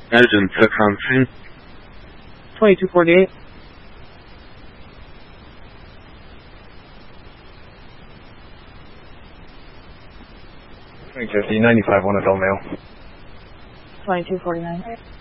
Agent Constantine. 2248. $20.50, 95, one adult male. 2249.